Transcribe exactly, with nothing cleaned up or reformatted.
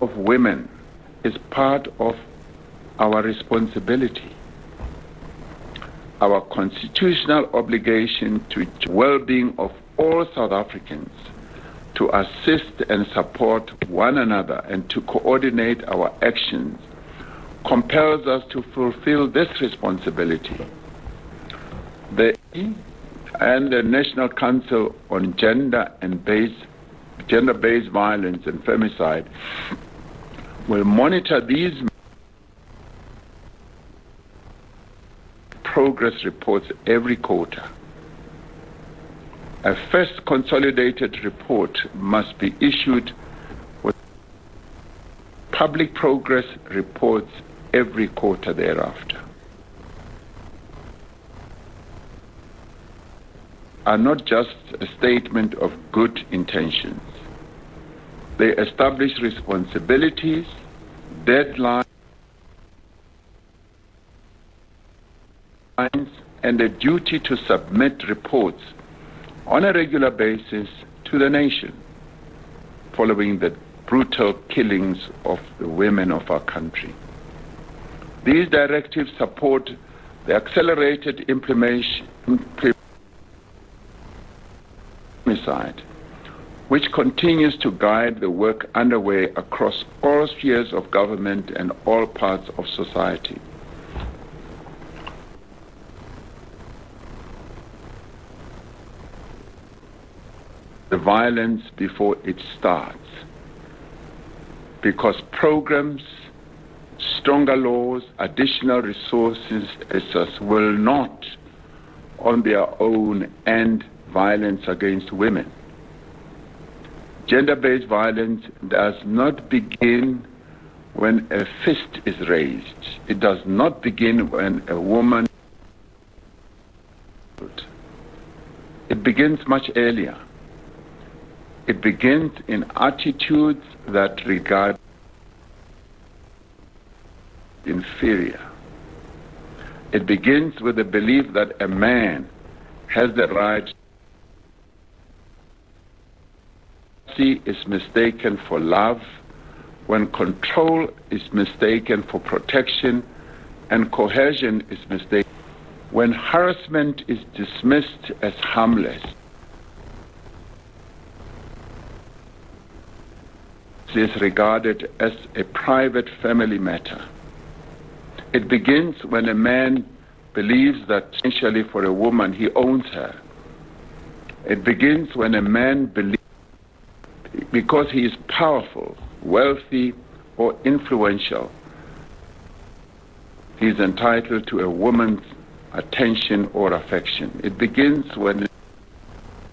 of women is part of our responsibility, our constitutional obligation to the well-being of all South Africans, to assist and support one another and to coordinate our actions, compels us to fulfill this responsibility. The and the National Council on Gender and Base, Gender-Based Violence and Femicide will monitor these progress reports every quarter. A first consolidated report must be issued with public progress reports every quarter thereafter. Are not just a statement of good intentions. They establish responsibilities, deadlines, and a duty to submit reports on a regular basis to the nation following the brutal killings of the women of our country. These directives support the accelerated implementation Femicide, which continues to guide the work underway across all spheres of government and all parts of society. The violence before it starts, because programs, stronger laws, additional resources will not on their own end violence against women. Gender-based violence does not begin when a fist is raised. It does not begin when a woman. It begins much earlier. It begins in attitudes that regard inferior. It begins with the belief that a man has the right is mistaken for love, when control is mistaken for protection and coercion is mistaken, when harassment is dismissed as harmless. It is regarded as a private family matter. It begins when a man believes that essentially for a woman he owns her. It begins when a man believes because he is powerful, wealthy, or influential, he is entitled to a woman's attention or affection. It begins when